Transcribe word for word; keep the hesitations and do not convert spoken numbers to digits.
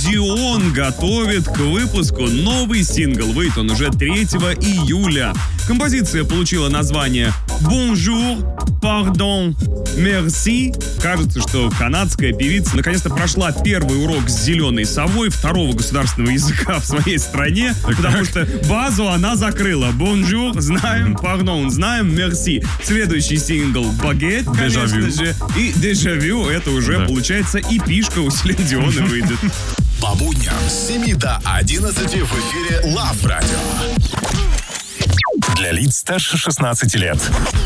Дион готовит к выпуску новый сингл. Выйдет он уже третьего июля. Композиция получила название «Bonjour, pardon, merci». Кажется, что канадская певица наконец-то прошла первый урок с «Зеленой совой» второго государственного языка в своей стране, потому что базу она закрыла. «Bonjour» знаем, «Pardon» знаем, «Merci». Следующий сингл «Baguette», конечно же, и «Déjà-vu» — это уже, да, получается, и пишка у Селин Дионы выйдет. По будням с семи до одиннадцати в эфире Love Radio. Для лиц старше шестнадцати лет.